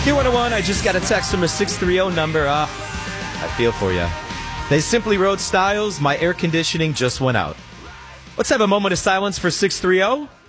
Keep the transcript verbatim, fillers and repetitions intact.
Q one oh one, I just got a text from a six three zero number. Ah, I feel for you. They simply wrote, Styles, my air conditioning just went out. Let's have a moment of silence for six three zero.